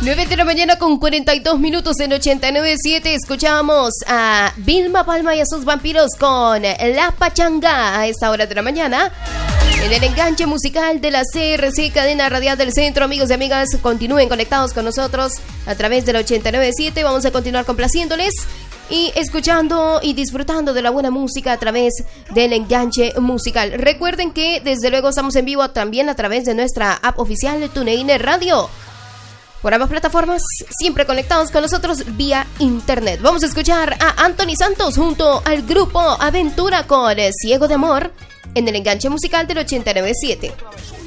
9 de la mañana con 42 minutos en 89.7. Escuchamos a Vilma Palma y a sus vampiros con La Pachanga a esta hora de la mañana. En el enganche musical de la CRC, cadena radial del centro. Amigos y amigas, continúen conectados con nosotros a través del 89.7. Vamos a continuar complaciéndoles y escuchando y disfrutando de la buena música a través del enganche musical. Recuerden que desde luego estamos en vivo también a través de nuestra app oficial de TuneIn Radio. Por ambas plataformas, siempre conectados con nosotros vía internet. Vamos a escuchar a Anthony Santos junto al grupo Aventura con Ciego de Amor en el enganche musical del 89.7.